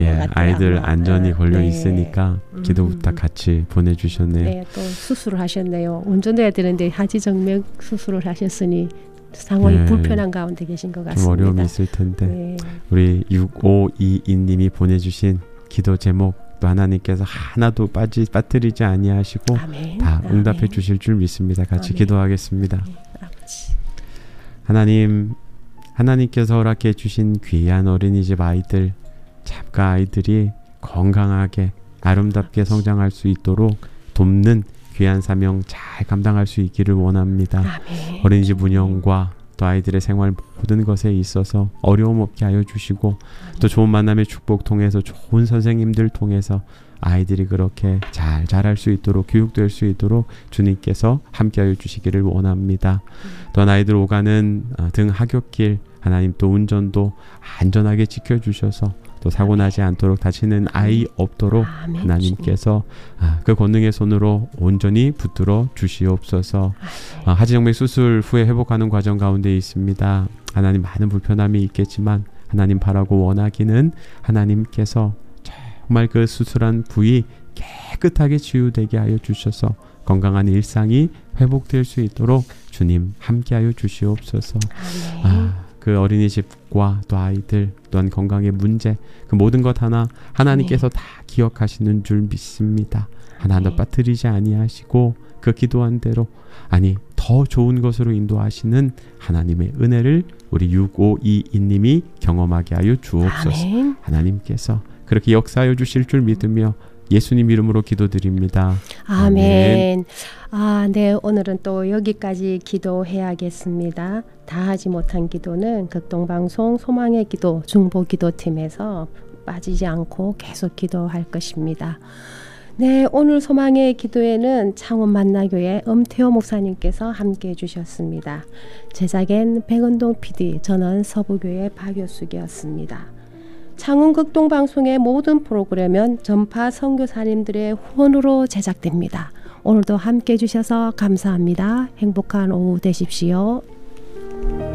것 같아요. 아이들 아마. 안전이 걸려 네. 있으니까 기도 부탁 같이 보내주셨네요. 네, 또 수술을 하셨네요. 운전해야 되는데 하지정맥 수술을 하셨으니 상황이 네. 불편한 가운데 계신 것 같습니다. 좀 어려움이 있을 텐데 네. 우리 6522님이 보내주신 기도 제목 또 하나님께서 하나도 빠뜨리지 아니하시고 아멘. 다 응답해 아멘. 주실 줄 믿습니다. 같이 아멘. 기도하겠습니다. 네, 아버지. 하나님께서 허락해 주신 귀한 어린이집 아이들, 잡가 아이들이 건강하게 아름답게 성장할 수 있도록 돕는 귀한 사명 잘 감당할 수 있기를 원합니다. 아멘. 어린이집 운영과 또 아이들의 생활 모든 것에 있어서 어려움 없게 하여 주시고 또 좋은 만남의 축복 통해서 좋은 선생님들 통해서 아이들이 그렇게 잘 자랄 수 있도록 교육될 수 있도록 주님께서 함께하여 주시기를 원합니다. 또한 아이들 오가는 등 하굣길 하나님 또 운전도 안전하게 지켜주셔서 또 사고 나지 않도록 다치는 아이 없도록 아멘. 하나님께서 그 권능의 손으로 온전히 붙들어 주시옵소서. 하지정맥 수술 후에 회복하는 과정 가운데 있습니다. 하나님 많은 불편함이 있겠지만 하나님 바라고 원하기는 하나님께서 정말 그 수술한 부위 깨끗하게 치유되게 하여 주셔서 건강한 일상이 회복될 수 있도록 주님 함께하여 주시옵소서. 그 어린이집과 또 아이들 또한 건강의 문제 그 모든 것 하나님께서 다 기억하시는 줄 믿습니다. 하나도 빠뜨리지 아니하시고 그 기도한 대로 더 좋은 것으로 인도하시는 하나님의 은혜를 우리 6522님이 경험하게 하여 주옵소서. 아멘. 하나님께서 그렇게 역사하여 주실 줄 믿으며 예수님 이름으로 기도드립니다. 아멘. 네, 오늘은 또 여기까지 기도해야겠습니다. 다 하지 못한 기도는 극동방송 소망의 기도 중보기도팀에서 빠지지 않고 계속 기도할 것입니다. 네, 오늘 소망의 기도에는 창원 만나교회 엄태호 목사님께서 함께해 주셨습니다. 제작엔 백은동 PD, 저는 서부교회 박효숙이었습니다. 창원 극동방송의 모든 프로그램은 전파 선교사님들의 후원으로 제작됩니다. 오늘도 함께해 주셔서 감사합니다. 행복한 오후 되십시오.